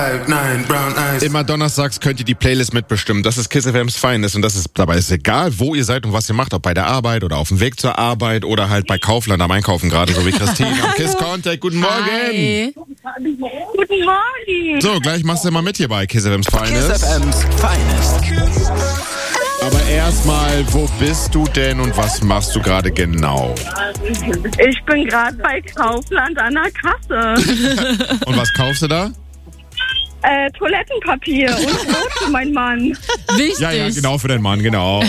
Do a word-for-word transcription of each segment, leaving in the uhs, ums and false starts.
Nein, brown eyes. Immer donnerstags könnt ihr die Playlist mitbestimmen. Das ist Kiss F M's Feines und das ist dabei ist egal, wo ihr seid und was ihr macht, ob bei der Arbeit oder auf dem Weg zur Arbeit oder halt bei Kaufland am Einkaufen gerade, so wie Christine am Kiss Contact. Guten Morgen. Hi. Guten Morgen. So, gleich machst du mal mit hier bei Kiss F M's Kiss Feines. F M's Finest. Aber erstmal, wo bist du denn und was machst du gerade genau? Ich bin gerade bei Kaufland an der Kasse. Und was kaufst du da? Äh, Toilettenpapier und Brot für meinen Mann. Wichtig. Ja, ja, genau, für deinen Mann, genau.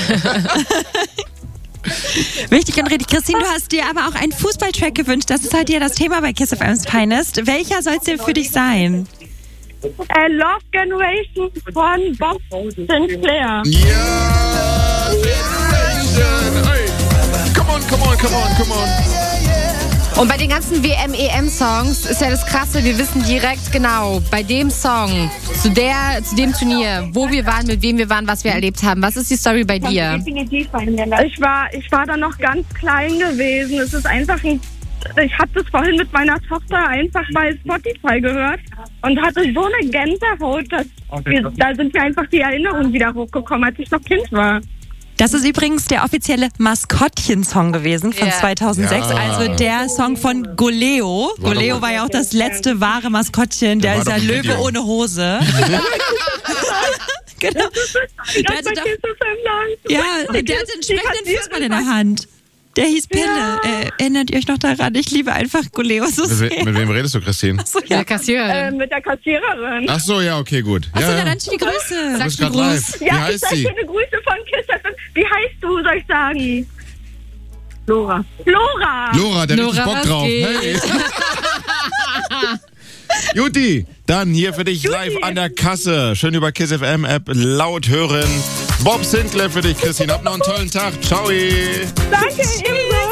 Wichtig und richtig. Christine, du hast dir aber auch einen Fußballtrack gewünscht. Das ist heute ja das Thema bei Kiss F M's Finest. Welcher soll es denn für dich sein? Äh, Love Generation von Bob Sinclair. Ja! Generation! Ey. Come on, come on, come on, come on. Und bei den ganzen W M E M-Songs ist ja das Krasse, wir wissen direkt genau, bei dem Song, zu der, zu dem Turnier, wo wir waren, mit wem wir waren, was wir erlebt haben. Was ist die Story bei dir? Ich war, ich war da noch ganz klein gewesen. Es ist einfach ein, ich habe das vorhin mit meiner Tochter einfach bei Spotify gehört und hatte so eine Gänsehaut, dass wir, da sind mir einfach die Erinnerungen wieder hochgekommen, als ich noch Kind war. Das ist übrigens der offizielle Maskottchen-Song gewesen von Ja. zweitausendsechs, Ja. also der Song von Goleo. War Goleo doch- war ja auch das letzte wahre Maskottchen, der, Der war ist ja doch im Löwe Video. ohne Hose. Genau. Der Das hatte war doch, Kiss F M lang. ja, der hatte einen sprechenden Fußball in der Hand. Der hieß Pelle. Ja. Äh, erinnert ihr euch noch daran? Ich liebe einfach Goleo so Mit, we sehr. mit wem redest du, Christine? So, Ja, ja. Äh, Kassiererin. mit der Kassiererin. Ach so, ja, okay, gut. Achso, Ja, na ja. dann schöne Grüße. Du bist Sag gerade einen live. Gruß. Wie Ja, ich heißt sag sie? schöne Grüße von Kiss F M. Wie heißt du, soll ich sagen? Flora. Flora. Lora, der hat richtig Nora, Bock was drauf. geht? Hey. Juti, dann hier für dich live an der Kasse. Schön über Kiss F M App laut hören. Bob Sinclair für dich, Christine. Habt noch einen tollen Tag. Ciao. Danke, ebenso.